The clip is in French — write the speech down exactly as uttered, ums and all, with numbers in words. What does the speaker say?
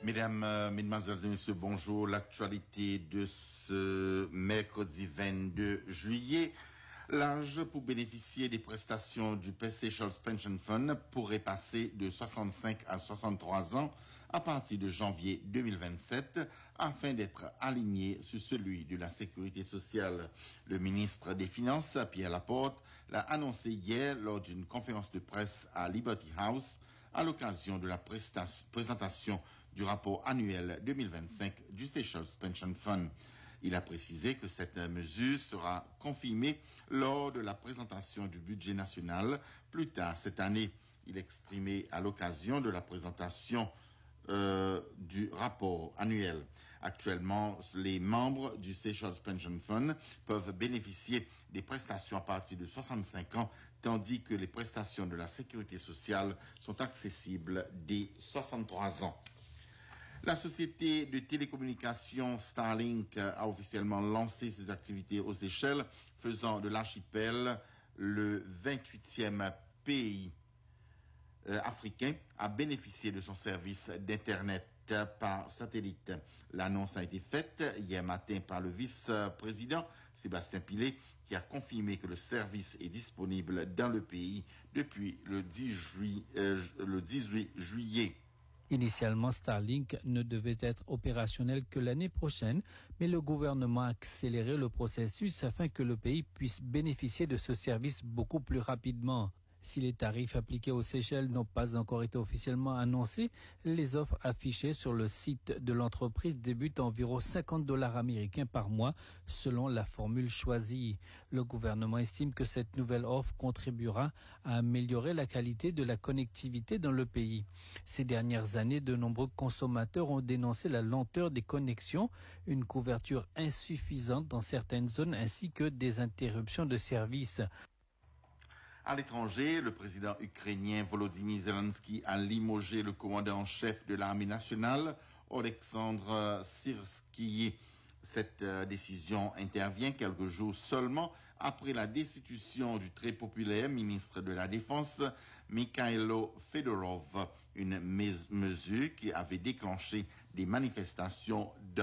Mesdames, euh, Mesdemoiselles et Messieurs, bonjour. L'actualité de ce mercredi vingt-deux juillet. L'âge pour bénéficier des prestations du Seychelles Pension Fund pourrait passer de soixante-cinq à soixante-trois ans à partir de janvier deux mille vingt-sept afin d'être aligné sur celui de la Sécurité sociale. Le ministre des Finances, Pierre Laporte, l'a annoncé hier lors d'une conférence de presse à Liberty House à l'occasion de la présentation du rapport annuel deux mille vingt-cinq du Seychelles Pension Fund. Il a précisé que cette mesure sera confirmée lors de la présentation du budget national plus tard cette année. Il exprimait à l'occasion de la présentation euh, du rapport annuel. Actuellement, les membres du Seychelles Pension Fund peuvent bénéficier des prestations à partir de soixante-cinq ans, tandis que les prestations de la sécurité sociale sont accessibles dès soixante-trois ans. La société de télécommunications Starlink a officiellement lancé ses activités aux Seychelles, faisant de l'archipel le vingt-huitième pays euh, africain à bénéficier de son service d'Internet par satellite. L'annonce a été faite hier matin par le vice-président Sébastien Pilet, qui a confirmé que le service est disponible dans le pays depuis le dix-huit juillet. Initialement, Starlink ne devait être opérationnel que l'année prochaine, mais le gouvernement a accéléré le processus afin que le pays puisse bénéficier de ce service beaucoup plus rapidement. Si les tarifs appliqués aux Seychelles n'ont pas encore été officiellement annoncés, les offres affichées sur le site de l'entreprise débutent à environ cinquante dollars américains par mois, selon la formule choisie. Le gouvernement estime que cette nouvelle offre contribuera à améliorer la qualité de la connectivité dans le pays. Ces dernières années, de nombreux consommateurs ont dénoncé la lenteur des connexions, une couverture insuffisante dans certaines zones ainsi que des interruptions de services. À l'étranger, le président ukrainien Volodymyr Zelensky a limogé le commandant en chef de l'armée nationale, Oleksandr Syrskyi. Cette euh, décision intervient quelques jours seulement après la destitution du très populaire ministre de la Défense, Mikhailo Fedorov, une mes- mesure qui avait déclenché des manifestations dans